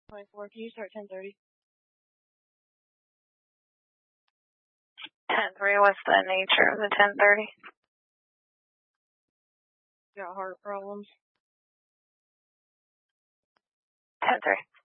24. Can you start 10:30? 10:3. What's the nature of the 10:30? Got heart problems. 10:3.